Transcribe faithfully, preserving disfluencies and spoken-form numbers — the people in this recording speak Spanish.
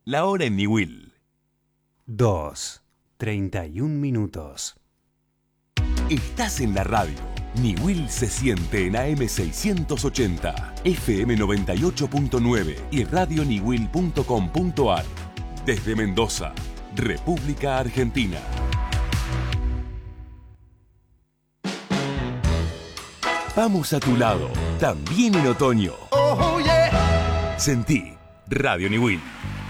La hora en Niwil. dos, treinta y un minutos. Estás en la radio. Niwil se siente en A M seiscientos ochenta, F M noventa y ocho punto nueve y radio niwil punto com punto ar. Desde Mendoza, República Argentina. Vamos a tu lado, también en otoño. Oh, yeah. Sentí Radio Niwil.